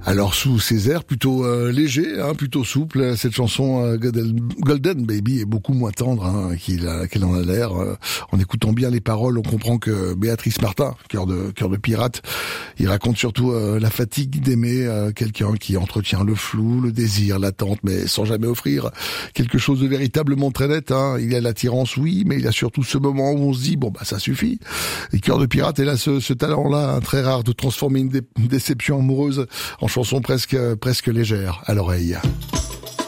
Alors sous ces airs plutôt légers, plutôt souples, cette chanson Golden Baby est beaucoup moins tendre qu'elle en a l'air. En écoutant bien les paroles, on comprend que Béatrice Martin, cœur de pirate, il raconte surtout la fatigue d'aimer quelqu'un qui entretient le flou, le désir, l'attente, mais sans jamais offrir quelque chose de véritablement très net. Il y a l'attirance, oui, mais il y a surtout ce moment où on se dit ça suffit. Et Cœur de pirate, elle a ce talent-là, très rare, de transformer une déception amoureuse en chanson presque légère à l'oreille.